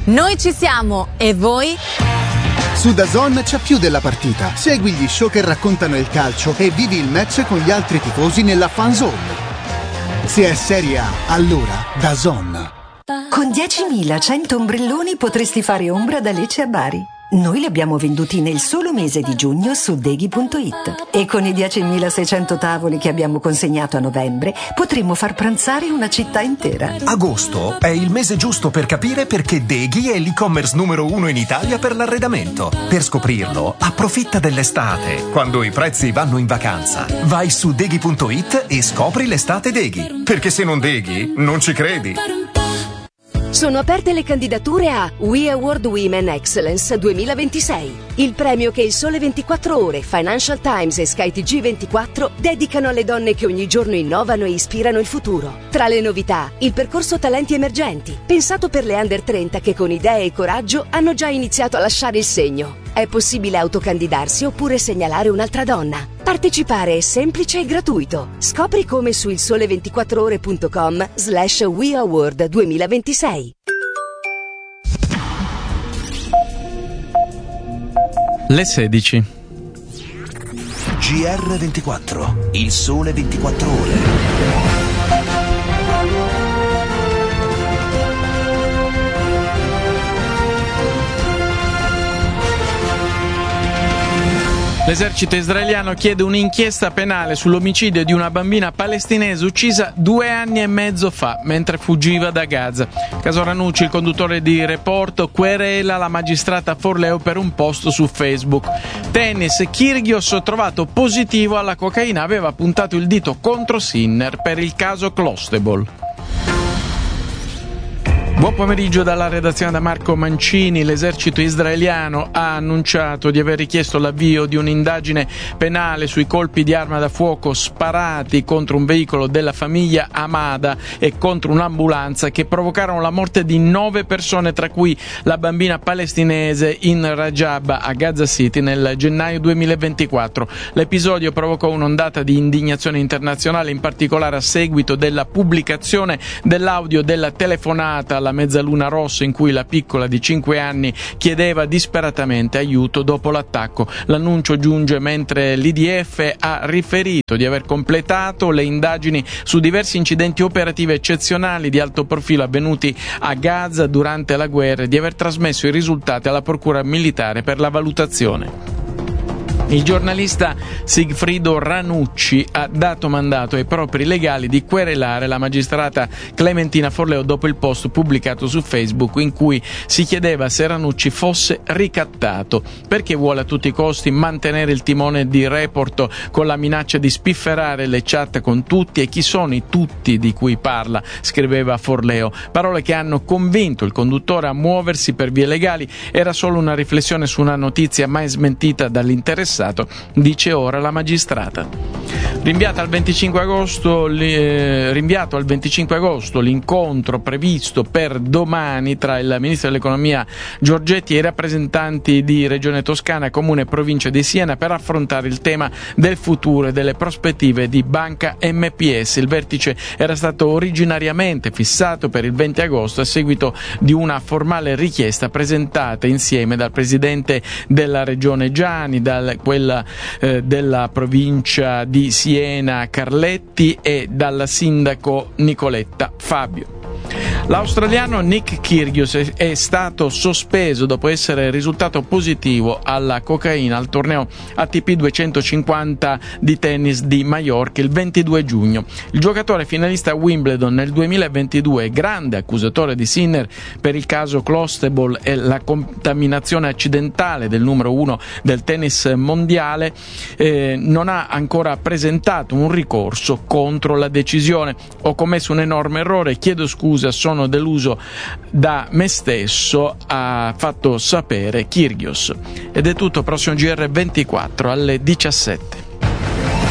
Noi ci siamo, e voi? Su DAZN c'è più della partita. Segui gli show che raccontano il calcio e vivi il match con gli altri tifosi nella fan zone. Se è Serie A, allora DAZN. Con 10.100 ombrelloni potresti fare ombra da Lecce a Bari. Noi li abbiamo venduti nel solo mese di giugno su Deghi.it. E con i 10.600 tavoli che abbiamo consegnato a novembre potremmo far pranzare una città intera. Agosto è il mese giusto per capire perché Deghi è l'e-commerce numero 1 in Italia per l'arredamento. Per scoprirlo, approfitta dell'estate, quando i prezzi vanno in vacanza. Vai su Deghi.it e scopri l'estate Deghi. Perché se non Deghi, non ci credi. Sono aperte le candidature a We Award Women Excellence 2026, il premio che il Sole 24 Ore, Financial Times e Sky TG24 dedicano alle donne che ogni giorno innovano e ispirano il futuro. Tra le novità, il percorso Talenti Emergenti, pensato per le under 30 che con idee e coraggio hanno già iniziato a lasciare il segno. È possibile autocandidarsi oppure segnalare un'altra donna. Partecipare è semplice e gratuito. Scopri come su ilsole24ore.com/We Award 2026. Le 16. GR24, il sole 24 ore. L'esercito israeliano chiede un'inchiesta penale sull'omicidio di una bambina palestinese uccisa 2 anni e mezzo fa mentre fuggiva da Gaza. Caso Ranucci, il conduttore di Report, querela la magistrata Forleo per un post su Facebook. Tennis, Kyrgios trovato positivo alla cocaina, aveva puntato il dito contro Sinner per il caso Clostebol. Buon pomeriggio dalla redazione da Marco Mancini. L'esercito israeliano ha annunciato di aver richiesto l'avvio di un'indagine penale sui colpi di arma da fuoco sparati contro un veicolo della famiglia Hamada e contro un'ambulanza che provocarono la morte di 9 persone, tra cui la bambina palestinese in Rajab a Gaza City nel gennaio 2024. L'episodio provocò un'ondata di indignazione internazionale, in particolare a seguito della pubblicazione dell'audio della telefonata alla Mezzaluna Rossa in cui la piccola di 5 anni chiedeva disperatamente aiuto dopo l'attacco. L'annuncio giunge mentre l'IDF ha riferito di aver completato le indagini su diversi incidenti operativi eccezionali di alto profilo avvenuti a Gaza durante la guerra e di aver trasmesso i risultati alla Procura militare per la valutazione. Il giornalista Sigfrido Ranucci ha dato mandato ai propri legali di querelare la magistrata Clementina Forleo dopo il post pubblicato su Facebook in cui si chiedeva se Ranucci fosse ricattato, perché vuole a tutti i costi mantenere il timone di Report con la minaccia di spifferare le chat con tutti, e chi sono i tutti di cui parla, scriveva Forleo. Parole che hanno convinto il conduttore a muoversi per vie legali. Era solo una riflessione su una notizia mai smentita dall'interessato, dice ora la magistrata. Rinviato al 25 agosto l'incontro previsto per domani tra il ministro dell'economia Giorgetti e i rappresentanti di Regione Toscana, Comune e Provincia di Siena per affrontare il tema del futuro e delle prospettive di Banca MPS. Il vertice era stato originariamente fissato per il 20 agosto a seguito di una formale richiesta presentata insieme dal presidente della Regione Giani, quella della provincia di Siena Carletti e dal sindaco Nicoletta Fabio. L'australiano Nick Kyrgios è stato sospeso dopo essere risultato positivo alla cocaina al torneo ATP 250 di tennis di Maiorca il 22 giugno. Il giocatore finalista a Wimbledon nel 2022, grande accusatore di Sinner per il caso Clostebol e la contaminazione accidentale del numero 1 del tennis mondiale, non ha ancora presentato un ricorso contro la decisione. Ho commesso un enorme errore, chiedo scusa, sono deluso da me stesso, ha fatto sapere Kyrgios. Ed è tutto, prossimo GR24 alle 17.